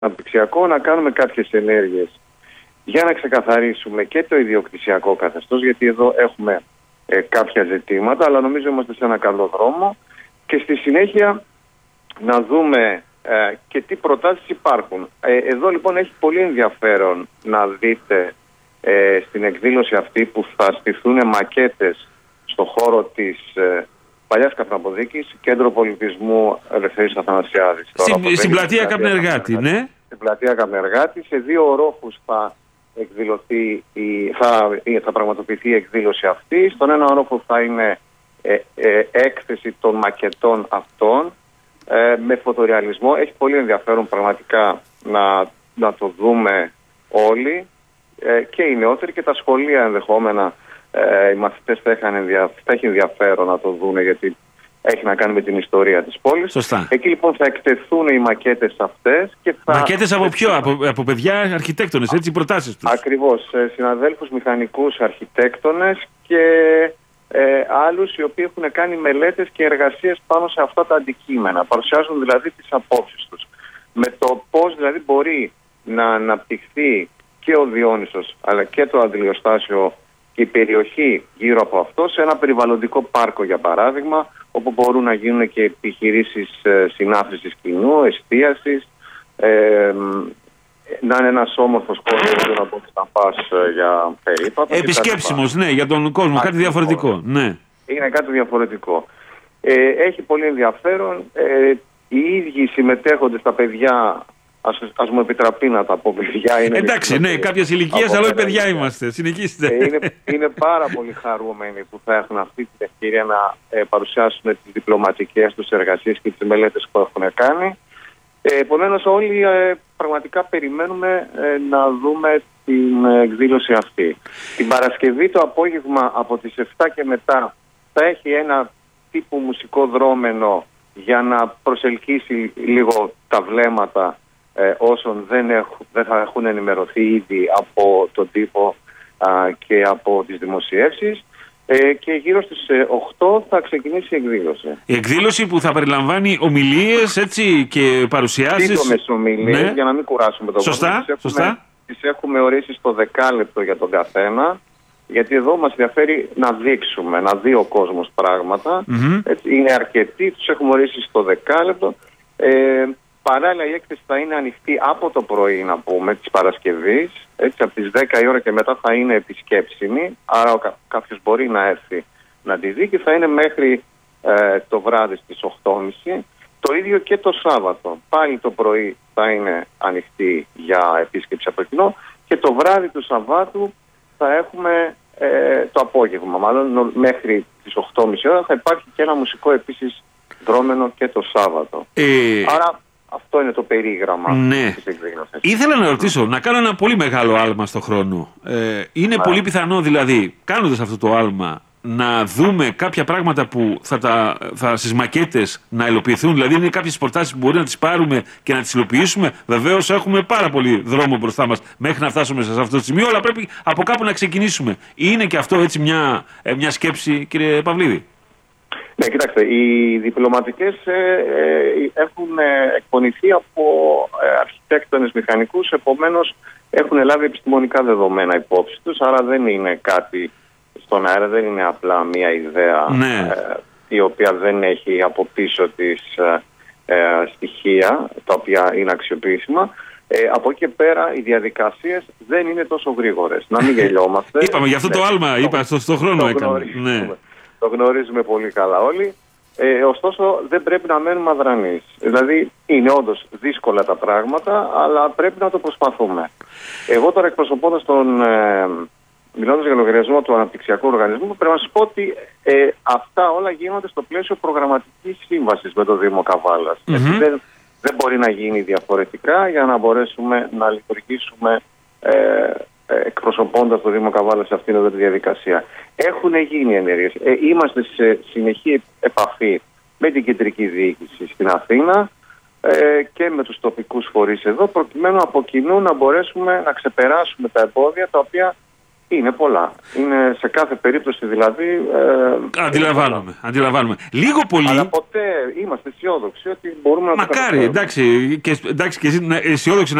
αναπτυξιακό να κάνουμε κάποιες ενέργειες για να ξεκαθαρίσουμε και το ιδιοκτησιακό καθεστώς, γιατί εδώ έχουμε κάποια ζητήματα, αλλά νομίζω είμαστε σε ένα καλό δρόμο, και στη συνέχεια να δούμε και τι προτάσεις υπάρχουν. Εδώ λοιπόν έχει πολύ ενδιαφέρον να δείτε στην εκδήλωση αυτή που θα στηθούν μακέτες στο χώρο της παλιάς καπναποθήκης, Κέντρο Πολιτισμού Ελευθερίας Αθανασιάδης. Στην πλατεία Καπνεργάτη, ναι. Στην πλατεία Καπνεργάτη, σε 2 ορόφους θα πραγματοποιηθεί η εκδήλωση αυτή. Στον ένα όροφο θα είναι έκθεση των μακετών αυτών με φωτορεαλισμό. Έχει πολύ ενδιαφέρον πραγματικά να το δούμε όλοι, και οι νεότεροι και τα σχολεία ενδεχόμενα. Οι μαθητές θα έχει ενδιαφέρον να το δούνε, γιατί έχει να κάνει με την ιστορία της πόλης. Σωστά. Εκεί λοιπόν θα εκτεθούν οι μακέτες αυτές. Μακέτες από ποιο? Από παιδιά αρχιτέκτονες, έτσι, οι προτάσεις τους? Ακριβώς, συναδέλφους μηχανικούς αρχιτέκτονες και άλλους οι οποίοι έχουν κάνει μελέτες και εργασίες πάνω σε αυτά τα αντικείμενα. Παρουσιάζουν δηλαδή τις απόψεις τους. Με το πώς δηλαδή μπορεί να αναπτυχθεί και ο Διόνυσος αλλά και το αντιλιοστάσιο και η περιοχή γύρω από αυτό σε ένα περιβαλλοντικό πάρκο, για παράδειγμα, όπου μπορούν να γίνουν και επιχειρήσεις συνάφρησης κοινού, εστίασης, να είναι ένας όμορφος κόσμος να μπορείς να πας για περίπατο. Επισκέψιμος, ναι, για τον κόσμο, κάτι διαφορετικό. Ναι. Είναι κάτι διαφορετικό. Έχει πολύ ενδιαφέρον. Οι ίδιοι συμμετέχοντες, τα παιδιά, ας μου επιτραπεί να τα πω παιδιά. Είναι εντάξει, ναι, κάποιες ηλικίες, αλλά παιδιά είμαστε. Συνεχίστε. Είναι πάρα πολύ χαρούμενοι που θα έχουν αυτή την ευκαιρία να παρουσιάσουν τις διπλωματικές τους εργασίες και τις μελέτες που έχουν κάνει. Επομένως όλοι πραγματικά περιμένουμε να δούμε την εκδήλωση αυτή. Την Παρασκευή το απόγευμα από τις 7 και μετά θα έχει ένα τύπου μουσικό δρόμενο για να προσελκύσει λίγο τα βλέμματα όσων δεν θα έχουν ενημερωθεί ήδη από τον τύπο και από τις δημοσιεύσεις. Και γύρω στις 8 θα ξεκινήσει η εκδήλωση. Η εκδήλωση που θα περιλαμβάνει ομιλίες, έτσι, και παρουσιάσεις. Σύντομες ομιλίες, ναι, για να μην κουράσουμε τον κόσμο. Σωστά. Τις έχουμε ορίσει στο 10 λεπτό για τον καθένα, γιατί εδώ μας ενδιαφέρει να δείξουμε, να δει ο κόσμος πράγματα. Έτσι, είναι αρκετοί, τους έχουμε ορίσει στο 10 λεπτό. Παράλληλα η έκθεση θα είναι ανοιχτή από το πρωί, να πούμε, της Παρασκευής. Έτσι, από τις 10 η ώρα και μετά θα είναι επισκέψιμη. Άρα κάποιος μπορεί να έρθει να τη δει και θα είναι μέχρι το βράδυ στις 8.30. Το ίδιο και το Σάββατο. Πάλι το πρωί θα είναι ανοιχτή για επίσκεψη από κοινό και το βράδυ του Σαββάτου θα έχουμε το απόγευμα. Μάλλον μέχρι τις 8.30 ώρα θα υπάρχει και ένα μουσικό επίσης δρόμενο και το Σάββατο. Άρα αυτό είναι το περίγραμμα, ναι, της εκδήλωσης. Ήθελα να ρωτήσω, να κάνω ένα πολύ μεγάλο άλμα στο χρόνο. Είναι πολύ πιθανό δηλαδή, κάνοντας αυτό το άλμα, να δούμε κάποια πράγματα που θα στις μακέτες να υλοποιηθούν? Δηλαδή είναι κάποιες προτάσεις που μπορεί να τις πάρουμε και να τις υλοποιήσουμε? Βεβαίως έχουμε πάρα πολύ δρόμο μπροστά μας μέχρι να φτάσουμε σε αυτό το σημείο, αλλά πρέπει από κάπου να ξεκινήσουμε. Είναι και αυτό έτσι μια σκέψη, κύριε Παυλίδη? Ναι, κοιτάξτε, οι διπλωματικές έχουν εκπονηθεί από αρχιτέκτονες μηχανικούς, επομένως έχουν λάβει επιστημονικά δεδομένα υπόψη τους, άρα δεν είναι κάτι στον αέρα, δεν είναι απλά μια ιδέα, ναι, η οποία δεν έχει από πίσω της στοιχεία τα οποία είναι αξιοποιήσιμα. Από εκεί και πέρα οι διαδικασίες δεν είναι τόσο γρήγορες. Να μην γελιόμαστε. Είπαμε γι' αυτό, ναι, το άλμα, είπα, στο χρόνο έκανε. Ναι. Το γνωρίζουμε πολύ καλά όλοι. Ωστόσο δεν πρέπει να μένουμε αδρανείς. Δηλαδή είναι όντως δύσκολα τα πράγματα, αλλά πρέπει να το προσπαθούμε. Εγώ τώρα, εκπροσωπώντας μιλώντας για λογαριασμό του Αναπτυξιακού Οργανισμού, πρέπει να σας πω ότι αυτά όλα γίνονται στο πλαίσιο προγραμματικής σύμβασης με το Δήμο Καβάλας. Δεν μπορεί να γίνει διαφορετικά για να μπορέσουμε να λειτουργήσουμε εκπροσωπώντας το Δήμο Καβάλας σε αυτήν εδώ τη διαδικασία. Έχουν γίνει ενέργειες. Είμαστε σε συνεχή επαφή με την κεντρική διοίκηση στην Αθήνα και με τους τοπικούς φορείς εδώ, προκειμένου από κοινού να μπορέσουμε να ξεπεράσουμε τα εμπόδια τα οποία Είναι πολλά. Είναι σε κάθε περίπτωση δηλαδή. Αντιλαμβάνομαι. Λίγο πολύ. Αλλά ποτέ είμαστε αισιόδοξοι ότι μπορούμε να το καταφέρουμε. Μακάρι, εντάξει, και εσύ αισιόδοξοι